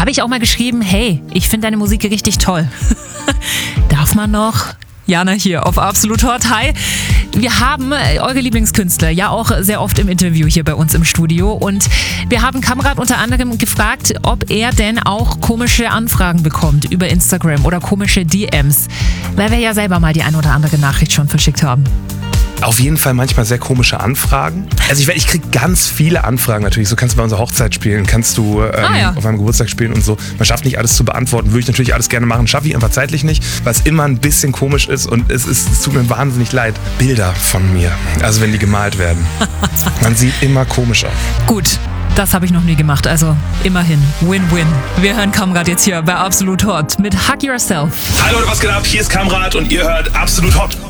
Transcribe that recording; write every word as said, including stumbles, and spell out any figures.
habe ich auch mal geschrieben, hey, ich finde deine Musik richtig toll. Darf man noch? Jana hier auf Absolut Hot. Hi. Wir haben eure Lieblingskünstler ja auch sehr oft im Interview hier bei uns im Studio und wir haben Kamrat unter anderem gefragt, ob er denn auch komische Anfragen bekommt über Instagram oder komische D Ms, weil wir ja selber mal die ein oder andere Nachricht schon verschickt haben. Auf jeden Fall manchmal sehr komische Anfragen. Also ich, ich kriege ganz viele Anfragen natürlich. So kannst du bei unserer Hochzeit spielen, kannst du ähm, ah, ja. auf meinem Geburtstag spielen und so. Man schafft nicht alles zu beantworten. Würde ich natürlich alles gerne machen, schaffe ich einfach zeitlich nicht, weil es immer ein bisschen komisch ist und es, ist, es tut mir wahnsinnig leid. Bilder von mir, also wenn die gemalt werden. Man sieht immer komisch aus. Gut. Das habe ich noch nie gemacht, also immerhin. Win-win. Wir hören Kamrat jetzt hier bei Absolut Hot mit Hug Yourself. Hi Leute, was geht ab? Hier ist Kamrat und ihr hört Absolut Hot.